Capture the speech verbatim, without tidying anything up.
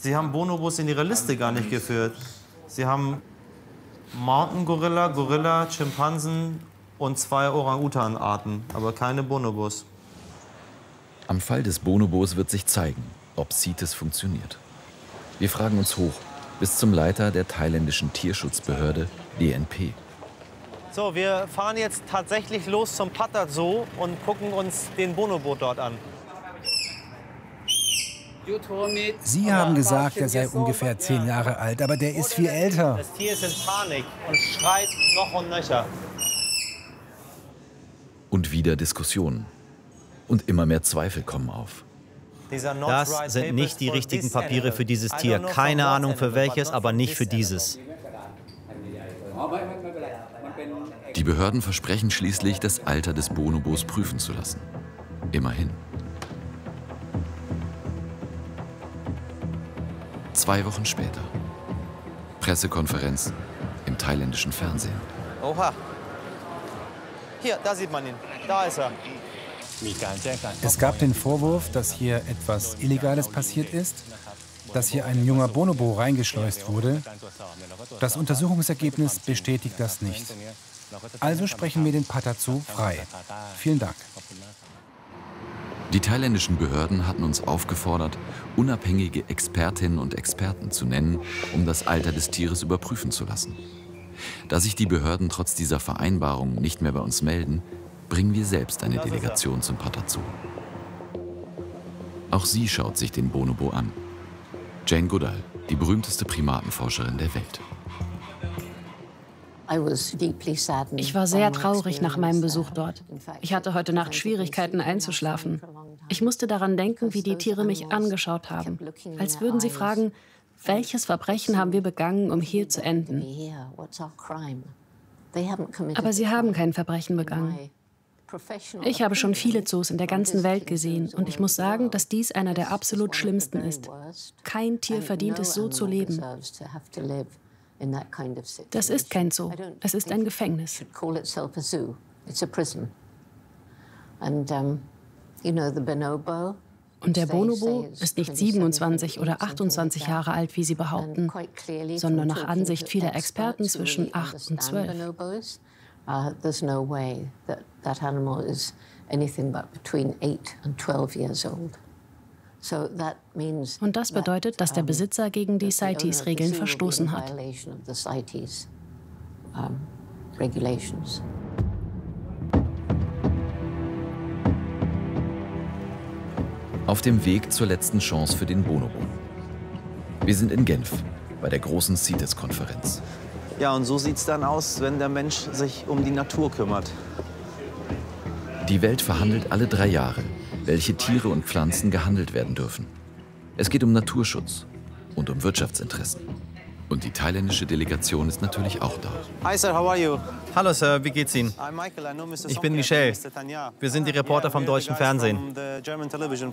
Sie haben Bonobos in Ihre Liste gar nicht geführt. Sie haben Mountain Gorilla, Gorilla, Schimpansen und zwei Orang-Utan-Arten, aber keine Bonobos. Am Fall des Bonobos wird sich zeigen, ob CITES funktioniert. Wir fragen uns hoch, bis zum Leiter der thailändischen Tierschutzbehörde D N P. So, wir fahren jetzt tatsächlich los zum Pattaya Zoo und gucken uns den Bonobo dort an. Sie haben gesagt, er sei ungefähr zehn Jahre alt, aber der ist viel älter. Das Tier ist in Panik und schreit noch und nöcher. Und wieder Diskussionen. Und immer mehr Zweifel kommen auf. Das sind nicht die richtigen Papiere für dieses Tier. Keine Ahnung für welches, aber nicht für dieses. Die Behörden versprechen schließlich, das Alter des Bonobos prüfen zu lassen. Immerhin. Zwei Wochen später. Pressekonferenz im thailändischen Fernsehen. Oha. Hier, da sieht man ihn. Da ist er. Es gab den Vorwurf, dass hier etwas Illegales passiert ist, dass hier ein junger Bonobo reingeschleust wurde. Das Untersuchungsergebnis bestätigt das nicht. Also sprechen wir den Pattaya Zoo frei. Vielen Dank. Die thailändischen Behörden hatten uns aufgefordert, unabhängige Expertinnen und Experten zu nennen, um das Alter des Tieres überprüfen zu lassen. Da sich die Behörden trotz dieser Vereinbarung nicht mehr bei uns melden, bringen wir selbst eine Delegation zum Pattaya Zoo. Auch sie schaut sich den Bonobo an. Jane Goodall, die berühmteste Primatenforscherin der Welt. Ich war sehr traurig nach meinem Besuch dort. Ich hatte heute Nacht Schwierigkeiten einzuschlafen. Ich musste daran denken, wie die Tiere mich angeschaut haben. Als würden sie fragen, welches Verbrechen haben wir begangen, um hier zu enden? Aber sie haben kein Verbrechen begangen. Ich habe schon viele Zoos in der ganzen Welt gesehen und ich muss sagen, dass dies einer der absolut schlimmsten ist. Kein Tier verdient es, so zu leben. Das ist kein Zoo, es ist ein Gefängnis. Und der Bonobo ist nicht siebenundzwanzig oder achtundzwanzig Jahre alt, wie sie behaupten, sondern nach Ansicht vieler Experten zwischen acht und zwölf. Und das bedeutet, dass der Besitzer gegen die CITES-Regeln verstoßen hat. Auf dem Weg zur letzten Chance für den Bonobo. Wir sind in Genf bei der großen CITES-Konferenz. Ja, und so sieht es dann aus, wenn der Mensch sich um die Natur kümmert. Die Welt verhandelt alle drei Jahre, welche Tiere und Pflanzen gehandelt werden dürfen. Es geht um Naturschutz und um Wirtschaftsinteressen. Und die thailändische Delegation ist natürlich auch da. Hi Sir, how are you? Hallo Sir, wie geht's Ihnen? Ich bin Michel. Wir sind die Reporter vom deutschen Fernsehen.